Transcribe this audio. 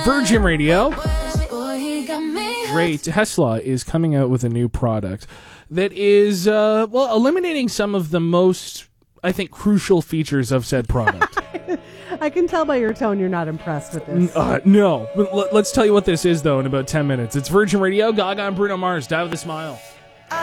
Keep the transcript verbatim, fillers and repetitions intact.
Virgin Radio. Ray Tesla is coming out with a new product that is, uh, well, eliminating some of the most, I think, crucial features of said product. I can tell by your tone you're not impressed with this. Uh, no. But l- let's tell you what this is, though, in about ten minutes. It's Virgin Radio, Gaga and Bruno Mars. Die with a Smile.